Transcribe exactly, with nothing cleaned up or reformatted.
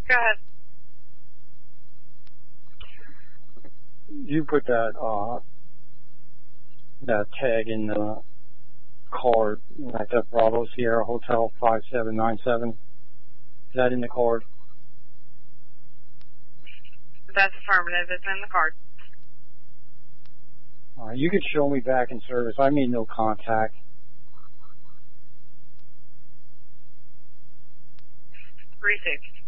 Go ahead. You put that uh that tag in the card, like the Bravo Sierra Hotel five seven nine seven. Is that in the card? That's affirmative. It's in the card. Uh, you could show me back in service. I made no contact. Received.